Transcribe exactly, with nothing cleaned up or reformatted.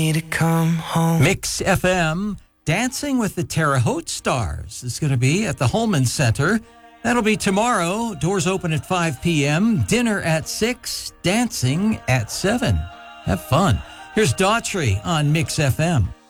Need to come home. Mix F M, Dancing with the Terre Haute Stars is going to be at the Holman Center. That'll be tomorrow. Doors open at five p.m., dinner at six, dancing at seven. Have fun. Here's Daughtry on Mix F M.